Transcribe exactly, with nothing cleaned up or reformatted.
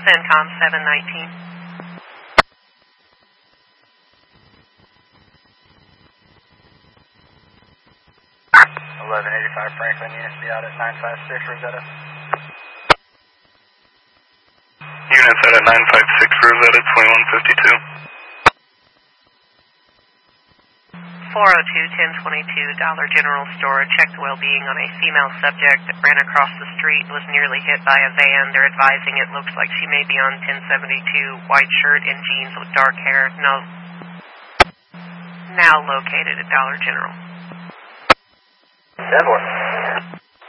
CENTCOM seven nineteen. eleven eighty-five Franklin, units be out at nine five six, Rosetta. Units out at nine five six, Rosetta, twenty-one fifty-two. four oh two, ten twenty-two, Dollar General Store checked well-being on a female subject that ran across the street and was nearly hit by a van. They're advising it looks like she may be on ten seventy-two, white shirt and jeans with dark hair. No, now located at Dollar General. ten four.